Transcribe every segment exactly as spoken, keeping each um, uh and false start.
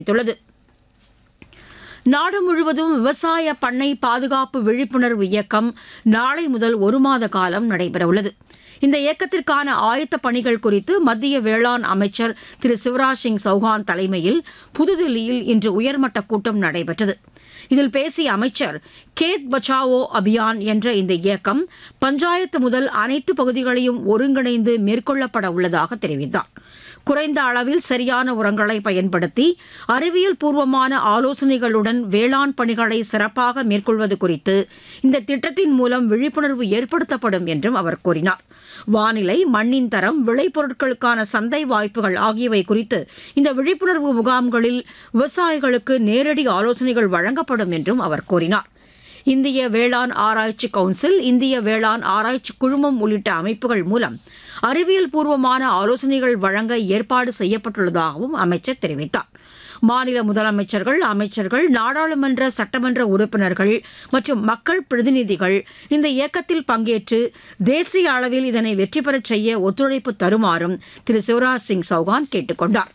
தெரிவித்துள்ளது. நாடு முழுவதும் விவசாய பண்ணை பாதுகாப்பு விழிப்புணர்வு இயக்கம் நாளை முதல் ஒரு மாத காலம் நடைபெறவுள்ளது. இந்த இயக்கத்திற்கான ஆயத்த பணிகள் குறித்து மத்திய வேளாண் அமைச்சர் திரு சிவராஜ் சிங் சௌஹான் தலைமையில் புதுதில்லியில் இன்று உயர்மட்ட கூட்டம் நடைபெற்றது. இதில் பேசிய அமைச்சர், கேத் பச்சாவோ அபியான் என்ற இந்த இயக்கம் பஞ்சாயத்து முதல் அனைத்து பகுதிகளையும் ஒருங்கிணைந்து மேற்கொள்ளப்பட உள்ளதாக தெரிவித்தார். குறைந்த அளவில் சரியான உரங்களை பயன்படுத்தி அறிவியல் பூர்வமான ஆலோசனைகளுடன் வேளாண் பணிகளை சிறப்பாக மேற்கொள்வது குறித்து இந்த திட்டத்தின் மூலம் விழிப்புணர்வு ஏற்படுத்தப்படும் என்றும் அவர் கூறினார். வானிலை, மண்ணின் தரம், விளைபொருட்களுக்கான சந்தை வாய்ப்புகள் ஆகியவை குறித்து இந்த விழிப்புணர்வு முகாம்களில் விவசாயிகளுக்கு நேரடி ஆலோசனைகள் வழங்கப்படும் என்றும் அவர் கூறினார். இந்திய வேளாண் ஆராய்ச்சி கவுன்சில், இந்திய வேளாண் ஆராய்ச்சி குழுமம் உள்ளிட்ட அமைப்புகள் மூலம் அறிவியல் பூர்வமான ஆலோசனைகள் வழங்க ஏற்பாடு செய்யப்பட்டுள்ளதாகவும் அமைச்சர் தெரிவித்தார். மாநில முதலமைச்சர்கள், அமைச்சர்கள், நாடாளுமன்ற சட்டமன்ற உறுப்பினர்கள் மற்றும் மக்கள் பிரதிநிதிகள் இந்த இயக்கத்தில் பங்கேற்று தேசிய அளவில் இதனை வெற்றி பெறச் செய்ய ஒத்துழைப்பு தருமாறும் திரு சிவராஜ் சிங் சௌஹான் கேட்டுக் கொண்டார்.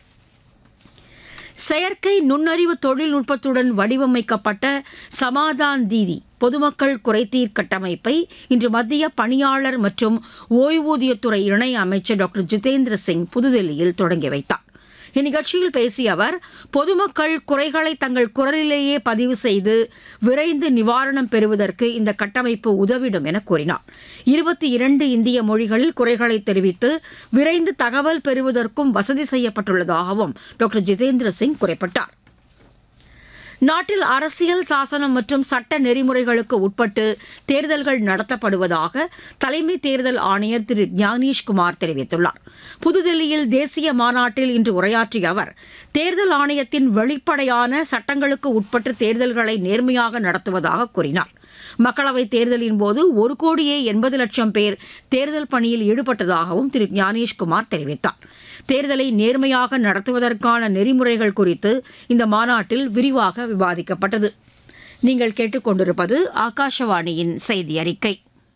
செயற்கை நுண்ணறிவு தொழில்நுட்பத்துடன் வடிவமைக்கப்பட்ட சமாதான் தீதி பொதுமக்கள் குறைதீர் கட்டமைப்பை இன்று மத்திய பணியாளர் மற்றும் ஓய்வூதியத்துறை இணை அமைச்சர் டாக்டர் ஜிதேந்திர சிங் புதுதில்லியில் தொடங்கி வைத்தார். இந்நிகழ்ச்சியில் பேசிய அவர், பொதுமக்கள் குறைகளை தங்கள் குரலிலேயே பதிவு செய்து விரைந்து நிவாரணம் பெறுவதற்கு இந்த கட்டமைப்பு உதவிடும் என கூறினார். இருபத்தி இரண்டு இந்திய மொழிகளில் குறைகளை தெரிவித்து விரைந்து தகவல் பெறுவதற்கும் வசதி செய்யப்பட்டுள்ளதாகவும் டாக்டர் ஜிதேந்திர சிங் குறிப்பிட்டார். நாட்டில் அரசியல் சாசனம் மற்றும் சட்ட நெறிமுறைகளுக்கு உட்பட்டு தேர்தல்கள் நடத்தப்படுவதாக தலைமை தேர்தல் ஆணையர் திரு ஞானேஷ்குமார் தெரிவித்துள்ளார். புதுதில்லியில் தேசிய மாநாட்டில் இன்று உரையாற்றிய அவர், தேர்தல் ஆணையத்தின் வெளிப்படையான சட்டங்களுக்கு உட்பட்டு தேர்தல்களை நேர்மையாக நடத்துவதாக கூறினார். மக்களவைத் தேர்தலின் போது ஒரு கோடியே எண்பது லட்சம் பேர் தேர்தல் பணியில் ஈடுபட்டதாகவும் திரு ஞானேஷ்குமார் தெரிவித்தார். தேர்தலை நேர்மையாக நடத்துவதற்கான நெறிமுறைகள் குறித்து இந்த மாநாட்டில் விரிவாக விவாதிக்கப்பட்டது. நீங்கள் கேட்டுக்கொண்டிருப்பது ஆகாஷவாணியின் செய்தி அறிக்கை.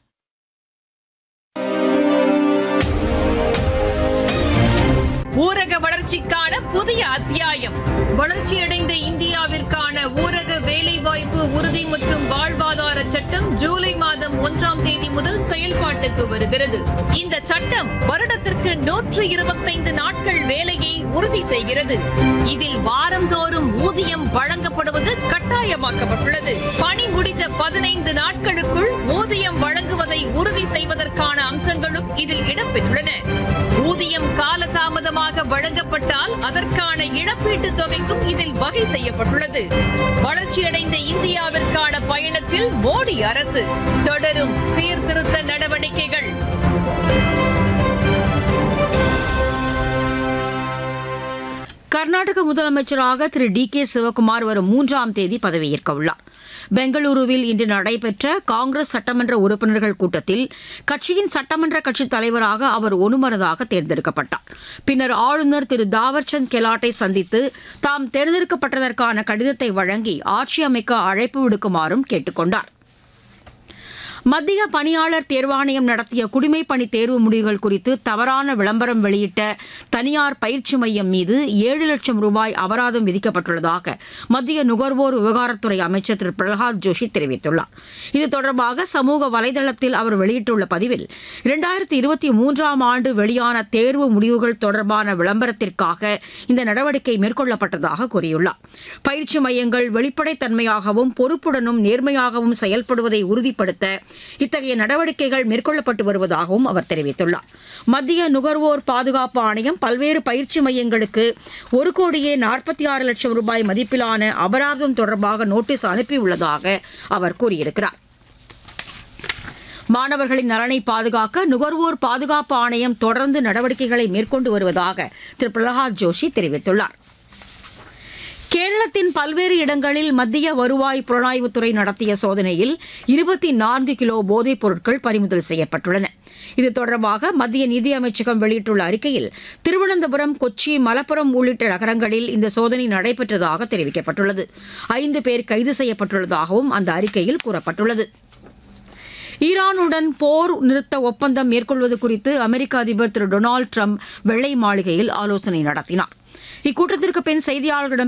ஊரக வளர்ச்சிக்கான புதிய அத்தியாயம். வளர்ச்சியடைந்த இந்தியாவிற்கான ஊரக வேலைவாய்ப்பு உறுதி மற்றும் வாழ்வாதார சட்டம் ஜூலை மாதம் ஒன்றாம் தேதி முதல் செயல்பாட்டுக்கு வருகிறது. இந்த சட்டம் வருடத்திற்கு நூற்று இருபத்தைந்து நாட்கள் வேலையை உறுதி செய்கிறது. இதில் வாரந்தோறும் ஊதியம் வழங்கப்படுவது கட்டாயமாக்கப்பட்டுள்ளது. பணி முடிந்த பதினைந்து நாட்களுக்குள் ஊதியம் வழங்குவதை உறுதி செய்வதற்கான அம்சங்களும் இதில் இடம்பெற்றுள்ளன. ஊதியம் காலதாமதமாக வழங்கப்பட்டால் அதற்கான இழப்பீட்டுத் தொகைக்கும் இதில் வகை செய்யப்பட்டுள்ளது. வளர்ச்சியடைந்த இந்தியாவிற்கான பயணத்தில் மோடி அரசு தொடரும் சீர்திருத்த நடவடிக்கைகள். கர்நாடக முதலமைச்சராக திரு டி கே சிவக்குமார் வரும் மூன்றாம் தேதி பதவியேற்க உள்ளார். பெங்களூருவில் இன்று நடைபெற்ற காங்கிரஸ் சட்டமன்ற உறுப்பினர்கள் கூட்டத்தில் கட்சியின் சட்டமன்ற கட்சித் தலைவராக அவர் ஒருமனதாக தேர்ந்தெடுக்கப்பட்டார். பின்னர் ஆளுநர் திரு தாவர்சந்த் கெலாட்டை சந்தித்து தாம் தேர்ந்தெடுக்கப்பட்டதற்கான கடிதத்தை வழங்கி ஆட்சி அமைக்க அழைப்பு விடுக்குமாறும் கேட்டுக் கொண்டார். மத்திய பணியாளர் தேர்வாணையம் நடத்திய குடிமைப் பணி தேர்வு முடிவுகள் குறித்து தவறான விளம்பரம் வெளியிட்ட தனியார் பயிற்சி மையம் மீது ஏழு லட்சம் ரூபாய் அபராதம் விதிக்கப்பட்டுள்ளதாக மத்திய நுகர்வோர் விவகாரத்துறை அமைச்சர் திரு பிரகலாத் ஜோஷி தெரிவித்துள்ளார். இது தொடர்பாக சமூக வலைதளத்தில் அவர் வெளியிட்டுள்ள பதிவில், இரண்டாயிரத்தி இருபத்தி மூன்றாம் ஆண்டு வெளியான தேர்வு முடிவுகள் தொடர்பான விளம்பரத்திற்காக இந்த நடவடிக்கை மேற்கொள்ளப்பட்டதாக கூறியுள்ளார். பயிற்சி மையங்கள் வெளிப்படைத்தன்மையாகவும் பொறுப்புடனும் நேர்மையாகவும் செயல்படுவதை உறுதிப்படுத்த இத்தகைய நடவடிக்கைகள் மேற்கொள்ளப்பட்டு வருவதாகவும் அவர் தெரிவித்துள்ளார். மத்திய நுகர்வோர் பாதுகாப்பு ஆணையம் பல்வேறு பயிற்சி மையங்களுக்கு ஒரு கோடியே நாற்பத்தி ஆறு லட்சம் ரூபாய் மதிப்பிலான அபராதம் தொடர்பாக நோட்டீஸ் அனுப்பியுள்ளதாக அவர் கூறியிருக்கிறார். மாணவர்களின் நலனை பாதுகாக்க நுகர்வோர் பாதுகாப்பு ஆணையம் தொடர்ந்து நடவடிக்கைகளை மேற்கொண்டு வருவதாக திரு பிரகலாத் ஜோஷி தெரிவித்துள்ளார். கேரளத்தின் பல்வேறு இடங்களில் மத்திய வருவாய் புலனாய்வுத்துறை நடத்திய சோதனையில் இருபத்தி நான்கு கிலோ போதைப் பொருட்கள் பறிமுதல் செய்யப்பட்டுள்ளன. இது தொடர்பாக மத்திய நிதியமைச்சகம் வெளியிட்டுள்ள அறிக்கையில், திருவனந்தபுரம், கொச்சி, மலப்புரம் உள்ளிட்ட நகரங்களில் இந்த சோதனை நடைபெற்றதாக தெரிவிக்கப்பட்டுள்ளது. ஐந்து பேர் கைது செய்யப்பட்டுள்ளதாகவும் அந்த அறிக்கையில் கூறப்பட்டுள்ளது. ஈரானுடன் போர் நிறுத்த ஒப்பந்தம் மேற்கொள்வது குறித்து அமெரிக்க அதிபர் திரு டொனால்டு ட்ரம்ப் வெள்ளை மாளிகையில் ஆலோசனை நடத்தினார். இக்கூட்டத்திற்கு பின் செய்தியாளர்களிடம்